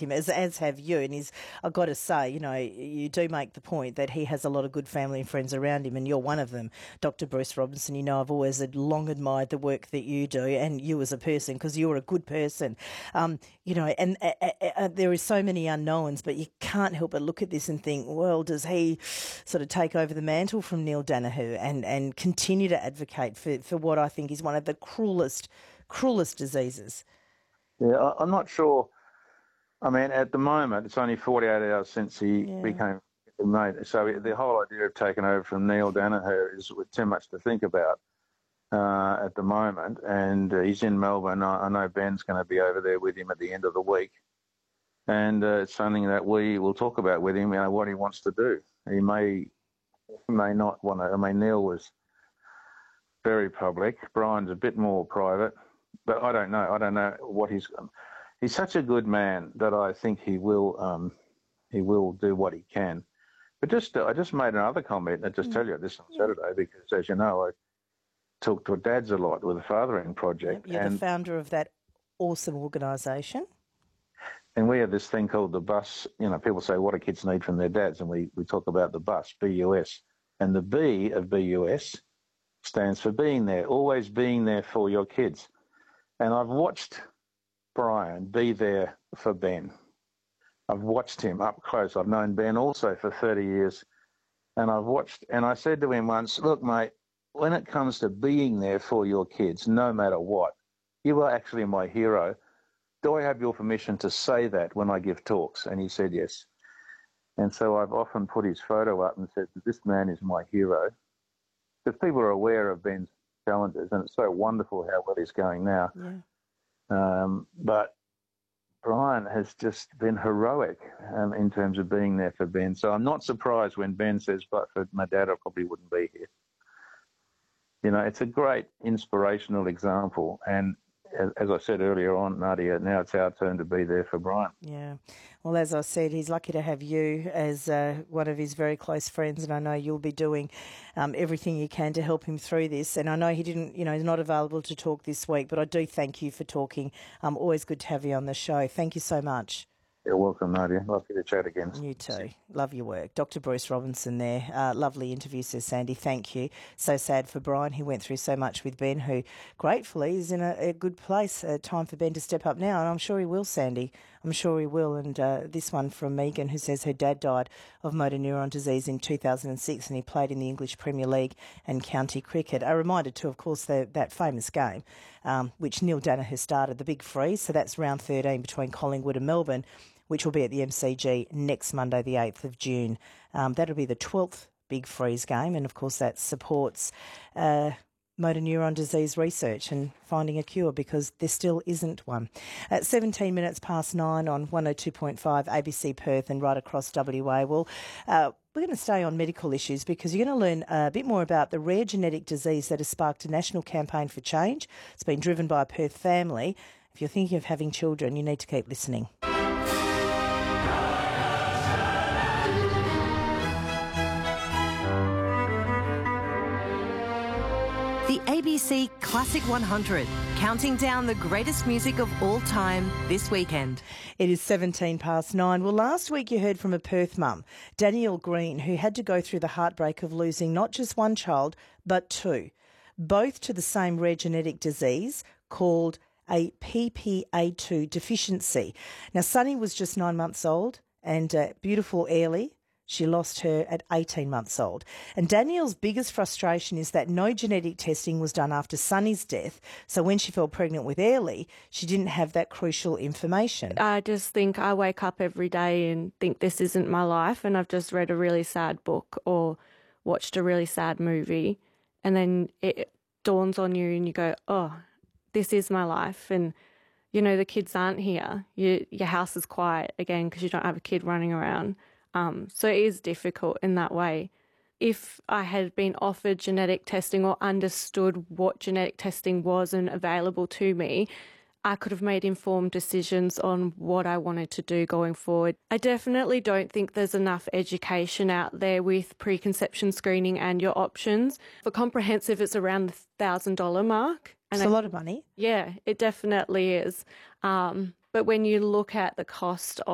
him, as have you. And I've got to say, you do make the point that he has a lot of good family and friends around him, and you're one of them, Dr. Bruce Robinson. I've always long admired the work that you do, and you as a person, because you're a good person. And there is so many unknowns, but you can't help but look at this and think, well, does he sort of take over the mantle from Neil Daniher and continue to advocate for what I think is one of the cruelest diseases? Yeah, I'm not sure. I mean, at the moment, it's only 48 hours since he became mate. So the whole idea of taking over from Neil Daniher is too much to think about at the moment. And he's in Melbourne. I know Ben's going to be over there with him at the end of the week. And it's something that we will talk about with him, what he wants to do. He may not want to. I mean, Neil was very public. Brian's a bit more private. But I don't know. I don't know what he's such a good man that I think he will do what he can. But I just made another comment. I just tell you this on Saturday because, as you know, I talk to dads a lot with the Fathering Project. You're the founder of that awesome organisation. And we have this thing called the bus. People say, what do kids need from their dads? And we talk about the bus, BUS. And the B of BUS stands for being there, always being there for your kids. And I've watched Brian be there for Ben. I've watched him up close. I've known Ben also for 30 years. And I said to him once, look, mate, when it comes to being there for your kids, no matter what, you are actually my hero. Do I have your permission to say that when I give talks? And he said yes. And so I've often put his photo up and said, this man is my hero. Because people are aware of Ben's challenges, and it's so wonderful how well he's going now. Yeah. But Brian has just been heroic in terms of being there for Ben. So I'm not surprised when Ben says, but for my dad, I probably wouldn't be here. It's a great inspirational example. And as I said earlier on, Nadia, now it's our turn to be there for Brian. Yeah. Well, as I said, he's lucky to have you as one of his very close friends, and I know you'll be doing everything you can to help him through this. And I know he didn't, he's not available to talk this week, but I do thank you for talking. Always good to have you on the show. Thank you so much. You're welcome, Nadia. Lovely to chat again. You too. Love your work. Dr. Bruce Robinson there. Lovely interview, says Sandy. Thank you. So sad for Brian. He went through so much with Ben, who gratefully is in a good place. Time for Ben to step up now, and I'm sure he will, Sandy. I'm sure he will. And this one from Megan, who says her dad died of motor neuron disease in 2006, and he played in the English Premier League and county cricket. A reminder too, of course, that famous game, which Neil Daniher started, the Big Freeze. So that's round 13 between Collingwood and Melbourne, which will be at the MCG next Monday, the 8th of June. That'll be the 12th Big Freeze game, and of course that supports motor neuron disease research and finding a cure, because there still isn't one. At 17 minutes past 9 on 102.5 ABC Perth and right across WA. Well, we're going to stay on medical issues because you're going to learn a bit more about the rare genetic disease that has sparked a national campaign for change. It's been driven by a Perth family. If you're thinking of having children, you need to keep listening. The ABC Classic 100, counting down the greatest music of all time this weekend. It is 17 past 9. Well, last week you heard from a Perth mum, Danielle Green, who had to go through the heartbreak of losing not just one child, but two, both to the same rare genetic disease called a PPA2 deficiency. Now, Sunny was just 9 months old, and beautiful Airlie, she lost her at 18 months old. And Danielle's biggest frustration is that no genetic testing was done after Sunny's death. So when she fell pregnant with Airlie, she didn't have that crucial information. I just think I wake up every day and think this isn't my life, and I've just read a really sad book or watched a really sad movie, and then it dawns on you and you go, oh, this is my life. And, the kids aren't here. Your house is quiet again because you don't have a kid running around. So it is difficult in that way. If I had been offered genetic testing or understood what genetic testing was and available to me, I could have made informed decisions on what I wanted to do going forward. I definitely don't think there's enough education out there with preconception screening and your options. For comprehensive, it's around the $1,000 mark. It's a lot of money. Yeah, it definitely is. But when you look at the cost